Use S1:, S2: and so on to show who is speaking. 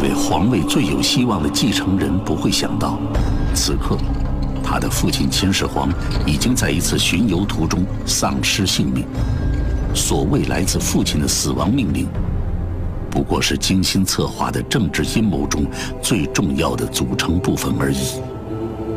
S1: 位皇位最有希望的继承人不会想到，此刻，他的父亲秦始皇已经在一次巡游途中丧失性命。所谓来自父亲的死亡命令，不过是精心策划的政治阴谋中最重要的组成部分而已。